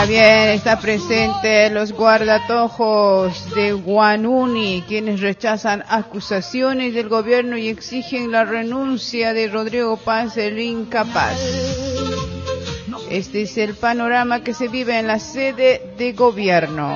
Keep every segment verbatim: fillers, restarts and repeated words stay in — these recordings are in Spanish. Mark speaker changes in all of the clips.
Speaker 1: También está presente los guardatojos de Guanuni, quienes rechazan acusaciones del gobierno y exigen la renuncia de Rodrigo Paz, el incapaz. Este es el panorama que se vive en la sede de gobierno.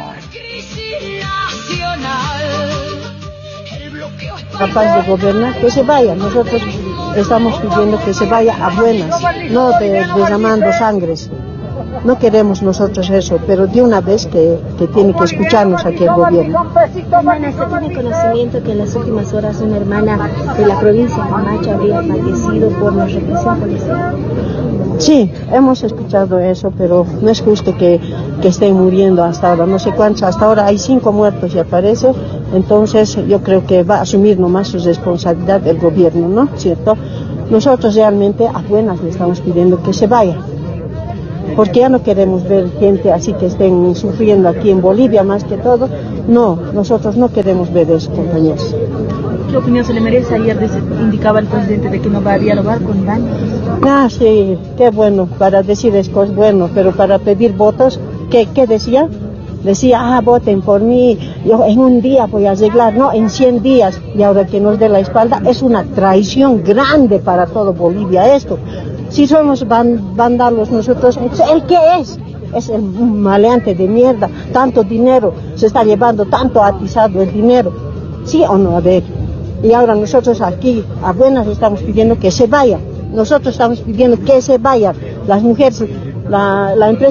Speaker 2: Capaz de gobernar, que se vaya. Nosotros estamos pidiendo que se vaya a buenas, no de, derramando sangres. No queremos nosotros eso, pero de una vez que, que tiene que escucharnos aquí el gobierno.
Speaker 3: Hermana, ¿usted tiene conocimiento que en las últimas horas una hermana de la provincia de Camacho habría fallecido por la represión policial?
Speaker 2: Sí, hemos escuchado eso, pero no es justo que, que estén muriendo hasta ahora. No sé cuántos, hasta ahora hay cinco muertos y aparece. Entonces yo creo que va a asumir nomás su responsabilidad el gobierno, ¿no? ¿Cierto? Nosotros realmente a buenas le estamos pidiendo que se vaya. Porque ya no queremos ver gente así que estén sufriendo aquí en Bolivia más que todo. No, nosotros no queremos ver eso, compañeros.
Speaker 3: ¿Qué opinión se le merece? Ayer indicaba el presidente de que no va a dialogar con Baños.
Speaker 2: Ah, sí, qué bueno, para decir esto es bueno, pero para pedir votos, ¿qué, qué decía? Decía, ah, voten por mí, yo en un día voy a arreglar, no, en cien días, y ahora que nos dé la espalda, es una traición grande para todo Bolivia esto. Si somos vándalos nosotros, ¿el qué es? Es el maleante de mierda, tanto dinero, se está llevando tanto atizado el dinero, ¿sí o no? A ver, y ahora nosotros aquí, a buenas estamos pidiendo que se vayan, nosotros estamos pidiendo que se vayan, las mujeres, la, la empresa